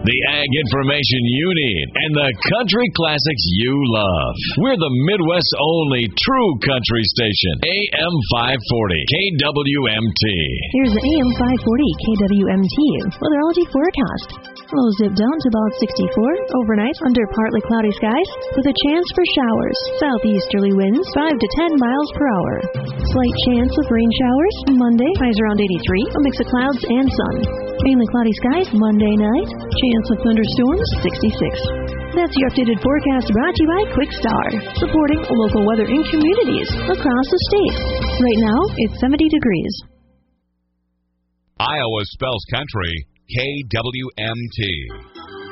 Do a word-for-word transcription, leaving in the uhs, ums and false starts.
the ag information you need, and the country classics you love. We're the Midwest's only true country station. A M five forty K W M T. Here's the A M five forty K W M T weatherology forecast. Lows dip down to about sixty-four overnight under partly cloudy skies with a chance for showers. Southeasterly winds five to ten miles per hour. Slight chance of rain showers Monday, highs around eighty-three, a mix of clouds and sun. Mainly cloudy skies Monday night, chance of thunderstorms sixty-six. That's your updated forecast brought to you by Quickstar, supporting local weather in communities across the state. Right now, it's seventy degrees. Iowa spells country K W M T.